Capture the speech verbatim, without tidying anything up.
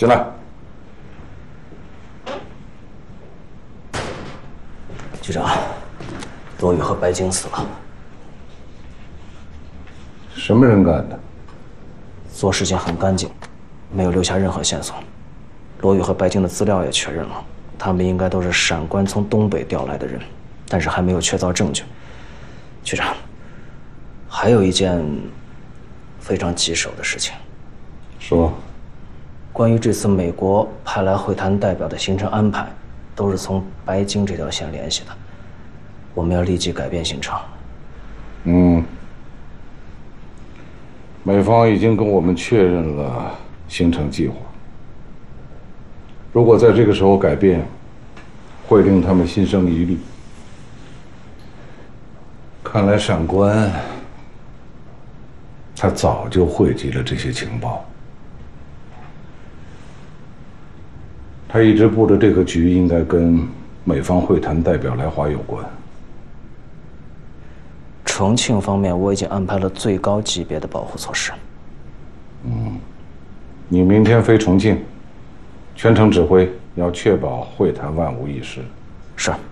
进来。 局长，罗宇和白晶死了。 什么人干的？ 做事情很干净，没有留下任何线索。罗宇和白晶的资料也确认了，他们应该都是闪关从东北调来的人，但是还没有确凿证据。局长，还有一件非常棘手的事情。 说。 关于这次美国派来会谈代表的行程安排，都是从白晶这条线联系的。我们要立即改变行程。 嗯。美方已经跟我们确认了行程计划。如果在这个时候改变，会令他们心生疑虑。看来闪关他早就汇集了这些情报。他一直布的这个局应该跟美方会谈代表来华有关。 重庆方面我已经安排了最高级别的保护措施。 嗯，你明天飞重庆，全程指挥，要确保会谈万无一失。 是。